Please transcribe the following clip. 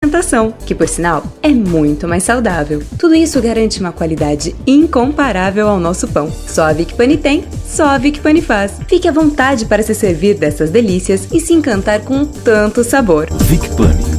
alimentação, que por sinal é muito mais saudável. Tudo isso garante uma qualidade incomparável ao nosso pão. Só a Vic Pane tem, só a Vic Pane faz. Fique à vontade para se servir dessas delícias e se encantar com tanto sabor. Vic Pane.